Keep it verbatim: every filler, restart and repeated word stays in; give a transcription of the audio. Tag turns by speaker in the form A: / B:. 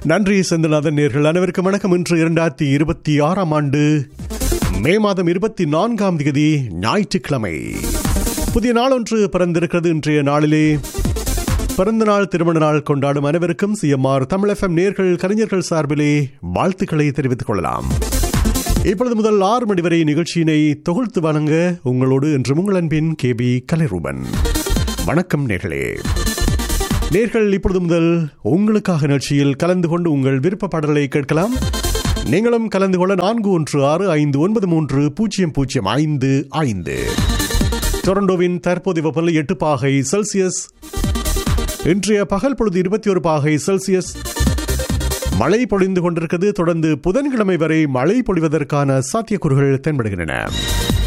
A: நன்றி செந்தில்நாதன். நேர்கள் அனைவருக்கும் வணக்கம். இன்று இரண்டாயிரத்தி இருபத்தி ஆறாம் ஆண்டு மே மாதம் இருபத்தி நான்காம் தேதி ஞாயிற்றுக்கிழமை. புதிய நாள் ஒன்று பிறந்திருக்கிறது. இன்றைய நாளிலே பிறந்த நாள் திருமண நாள் கொண்டாடும் அனைவருக்கும் சிஎம்ஆர் தமிழ் எஃப்எம் நேர்கள் கலைஞர்கள் சார்பிலே வாழ்த்துக்களை தெரிவித்துக் கொள்ளலாம். இப்பொழுது முதல் ஆறு மணி வரை நிகழ்ச்சியினை தொகுத்து வழங்க உங்களோடு என்று உங்கள் அன்பின் கே பி கலைரூபன். வணக்கம் நேர்களே. நேர்கள் இப்பொழுது முதல் உங்களுக்காக நிகழ்ச்சியில் கலந்து கொண்டு உங்கள் விருப்ப பாடல்களை கேட்கலாம். நீங்களும் கலந்து கொள்ள நான்கு ஒன்று ஆறு ஐந்து ஒன்பது மூன்று பூஜ்ஜியம் பூஜ்ஜியம் ஐந்து ஐந்து. டொரண்டோவின் தற்போதைய வெப்பநிலை எட்டு பாகை செல்சியஸ். இன்றைய பகல் பொழுது இருபத்தி ஒரு பாகை செல்சியஸ். மழை பொழிந்து கொண்டிருக்கிறது. தொடர்ந்து புதன்கிழமை வரை மழை பொழிவதற்கான சாத்தியக்கூறுகள் தென்படுகின்றன.